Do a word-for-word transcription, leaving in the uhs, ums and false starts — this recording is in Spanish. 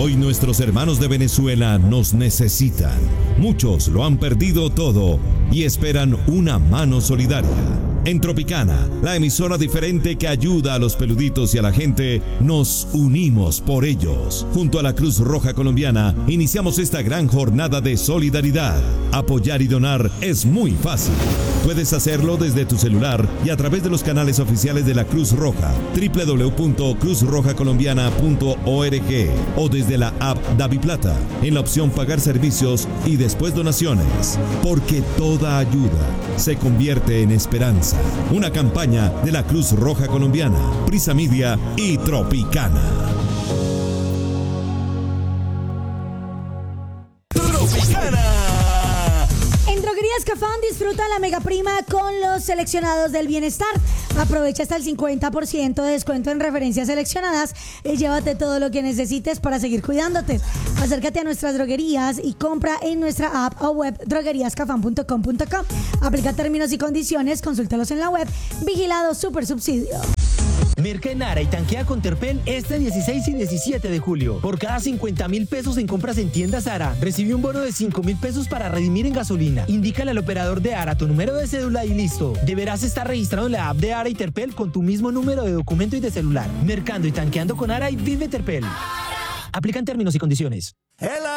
Hoy nuestros hermanos de Venezuela nos necesitan. Muchos lo han perdido todo y esperan una mano solidaria. En Tropicana, la emisora diferente que ayuda a los peluditos y a la gente, nos unimos por ellos. Junto a la Cruz Roja Colombiana, iniciamos esta gran jornada de solidaridad. Apoyar y donar es muy fácil. Puedes hacerlo desde tu celular y a través de los canales oficiales de la Cruz Roja, doble u doble u doble u punto cruz roja colombiana punto org, o desde la app DaviPlata, en la opción Pagar Servicios y después Donaciones. Porque toda ayuda se convierte en esperanza. Una campaña de la Cruz Roja Colombiana, Prisa Media y Tropicana. En Droguerías Cafán disfruta la mega prima con los seleccionados del bienestar. Aprovecha hasta el cincuenta por ciento de descuento en referencias seleccionadas y llévate todo lo que necesites para seguir cuidándote. Acércate a nuestras droguerías y compra en nuestra app o web droguerías cafán punto com punto co. Aplica términos y condiciones, consúltalos en la web. Vigilado Super Subsidio. Merca en Ara y tanquea con Terpel este dieciséis y diecisiete de julio. Por cada cincuenta mil pesos en compras en tiendas Ara, recibe un bono de cinco mil pesos para redimir en gasolina. Indícale al operador de Ara tu número de cédula y listo. Deberás estar registrado en la app de Ara y Terpel con tu mismo número de documento y de celular. Mercando y tanqueando con Ara y vive Terpel. Aplican términos y condiciones. El